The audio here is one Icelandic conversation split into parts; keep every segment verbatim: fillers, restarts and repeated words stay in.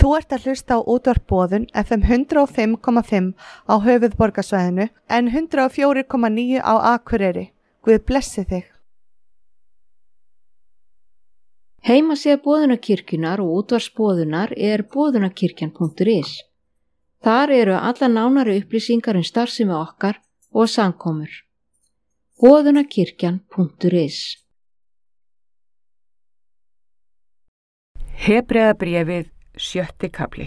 Þú ert að hlusta á útvarp Boðun F M hundrað og fimm komma fimm á höfuðborgarsvæðinu en hundrað og fjögur komma níu á Akureyri. Guð blessi þig. Heimasíða Boðunarkirkjunnar og útvarps Boðunar er boðunarkirkjan punktur is. Þar eru alla nánari upplýsingar um starfsemi okkar og samkomur. boðunarkirkjan punktur is. Hebreabréfið sjötti kafli.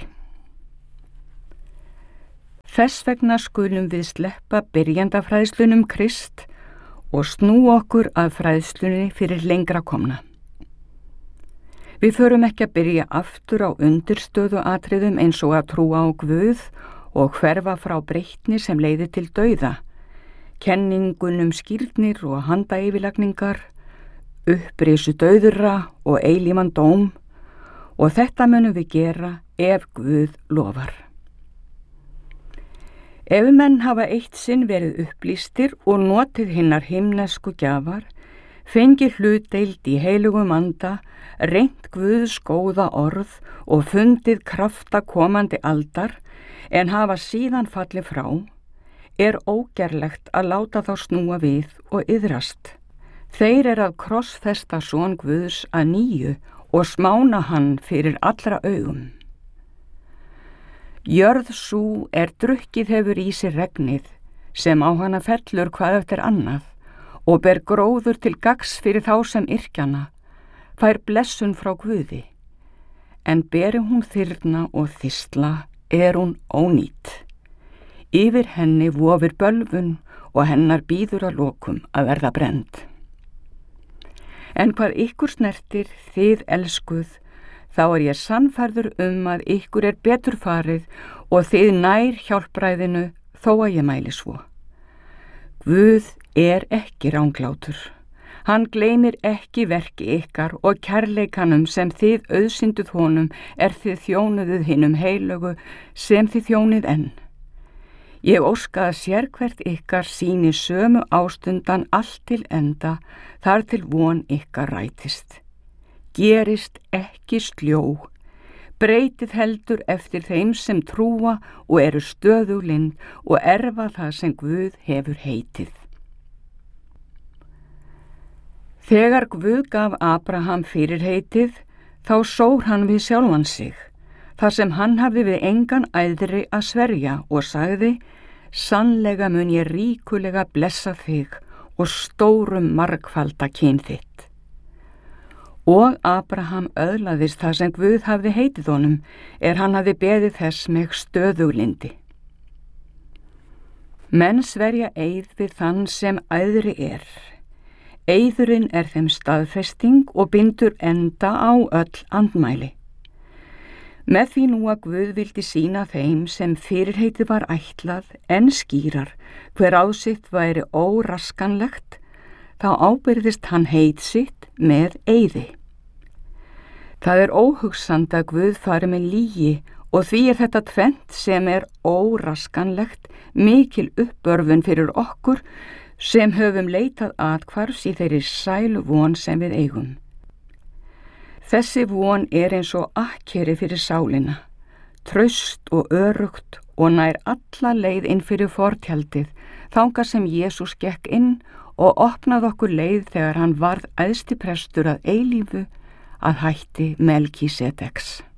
Þess vegna skulum við sleppa byrjandafræðslunum Krist og snú okkur að fræðslunni fyrir lengra komna. Við förum ekki að byrja aftur á undirstöðu atriðum eins og að trúa á Guð og hverfa frá breytni sem leiðir til dauða, kenningunum skírnir og handayfirlagningar, upprisu dauðra og eilífan dóm, og þetta munum við gera ef Guð lofar. Ef menn hafa eitt sinn verið upplýstir og notið hinnar himnesku gjafar, fengið hlutdeild í heilugum anda, reynt Guðs góða orð og fundið krafta komandi aldar, en hafa síðan fallið frá, er ógerlegt að láta þá snúa við og iðrast. Þeir er að krossfesta son Guðs að nýju og smána hann fyrir allra augum. Jörð sú er drukkið hefur í sér regnið, sem á hana fellur hvað eftir annað, og ber gróður til gagns fyrir þá sem yrkjana, fær blessun frá Guði. En beri hún þyrna og þistla, er hún ónýt. Yfir henni vofir bölvun og hennar bíður að lokum að verða brennd. En hvað ykkur snertir, þið elskuð, þá er ég sannfærður um að ykkur er betur farið og þið nær hjálpræðinu þó að ég mæli svo. Guð er ekki ranglátur. Hann gleymir ekki verki ykkar og kærleikanum sem þið auðsynduð honum er þið þjónuðuð hinum heilögu sem þið þjónið enn. Ég óska að sérhvert ykkar sýni sömu ástundan allt til enda, þar til von ykkar rætist. Gerist ekki sljó, breytið heldur eftir þeim sem trúa og eru stöðuglind og erfa það sem Guð hefur heitið. Þegar Guð gaf Abraham fyrirheitið, þá sór hann við sjálfan sig, þar sem hann hafði við engan æðri að sverja og sagði: sannlega mun ég ríkulega blessa þig og stórum margfalda kyn þitt. Og Abraham öðlaðist það sem Guð hafði heitið honum, er hann hafði beðið þess með stöðuglindi. Menn sverja eið við þann sem æðri er. Eiðurinn er þeim staðfesting og bindur enda á öll andmæli. Með því nú að Guð vildi sýna þeim sem fyrirheitið var ætlað en skýrar hver ásitt væri óraskanlegt, þá ábyrðist hann heit sitt með eiði. Það er óhugsandi að Guð fari með lygi og því er þetta tvennt sem er óraskanlegt mikil uppörfun fyrir okkur sem höfum leitað athvarfs í þeirri sælu von sem við eigum. Þessi von er eins og akkeri fyrir sálina, traust og örugt og nær alla leið inn fyrir fortjaldið, þangað sem Jesús gekk inn og opnaði okkur leið þegar hann varð æðsti prestur að eilífu að hætti Melkísedeks.